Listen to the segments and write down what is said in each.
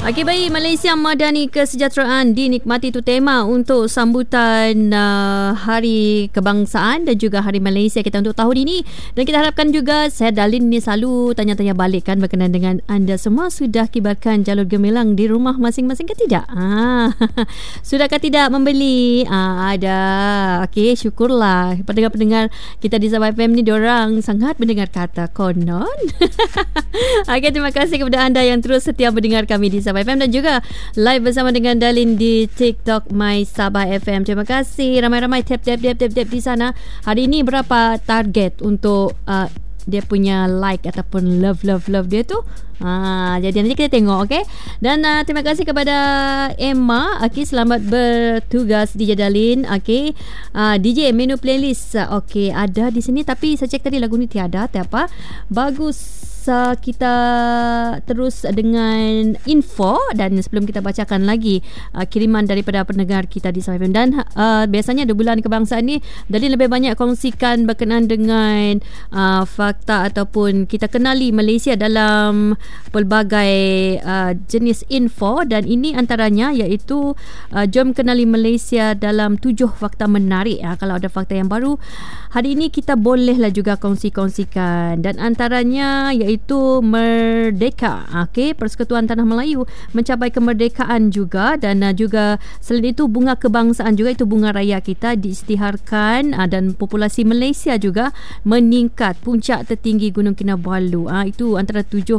Okey, baik, Malaysia Madani Kesejahteraan dinikmati, itu tema untuk sambutan Hari Kebangsaan dan juga Hari Malaysia kita untuk tahun ini. Dan kita harapkan juga, saya Dalin ni selalu tanya-tanya balik kan berkenaan dengan anda semua, sudah kibarkan jalur gemilang di rumah masing-masing ke tidak? Sudahkah tidak membeli? Ada. Okey, syukurlah pendengar-pendengar kita di Sabah FM ni, diorang sangat mendengar kata konon. Okey, terima kasih kepada anda yang terus setia mendengar kami di Sabah FM dan juga live bersama dengan Dalin di TikTok My Sabah FM. Terima kasih ramai-ramai tap di sana. Hari ini berapa target untuk dia punya like ataupun love dia tu? Jadi nanti kita tengok, okey. Dan terima kasih kepada Emma. Okey, selamat bertugas DJ Dalin. Okey. DJ menu playlist. Okey, ada di sini tapi saya cek tadi lagu ni tiada. Tak apa. Bagus. Kita terus dengan info dan sebelum kita bacakan lagi kiriman daripada pendengar kita di Sabah FM. Dan biasanya di bulan kebangsaan ni Dalin lebih banyak kongsikan berkenaan dengan fakta ataupun kita kenali Malaysia dalam pelbagai jenis info, dan ini antaranya iaitu jom kenali Malaysia dalam 7 fakta menarik. Kalau ada fakta yang baru hari ini kita bolehlah juga kongsi-kongsikan, dan antaranya iaitu Merdeka. Okey, Persekutuan Tanah Melayu mencapai kemerdekaan juga, dan juga selain itu bunga kebangsaan juga, itu bunga raya kita diisytiharkan, dan populasi Malaysia juga meningkat, puncak tertinggi Gunung Kinabalu. Itu antara 7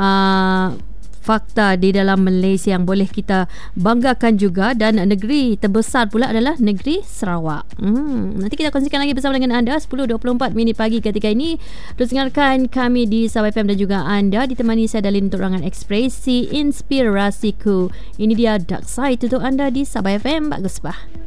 fakta di dalam Malaysia yang boleh kita banggakan juga. Dan negeri terbesar pula adalah negeri Sarawak. Nanti kita kongsikan lagi bersama dengan anda 10.24 minit pagi ketika ini. Terus dengarkan kami di Sabah FM dan juga anda ditemani saya Dalin untuk Rangan Ekspresi Inspirasiku. Ini dia Dark Side untuk anda di Sabah FM. Bagus bah.